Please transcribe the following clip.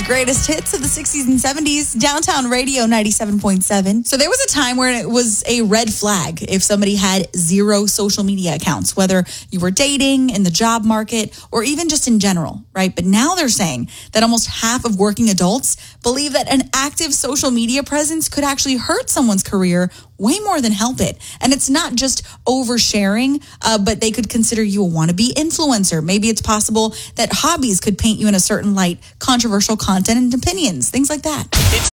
greatest hits of the 60s and 70s, Downtown Radio 97.7. So there was a time where it was a red flag if somebody had zero social media accounts, whether you were dating, in the job market, or even just in general, right? But now they're saying that almost half of working adults believe that an active social media presence could actually hurt someone's career way more than help it. And it's not just oversharing, but they could consider you a wannabe influencer. Maybe it's possible that hobbies could paint you in a certain light, controversial content and opinions, things like that.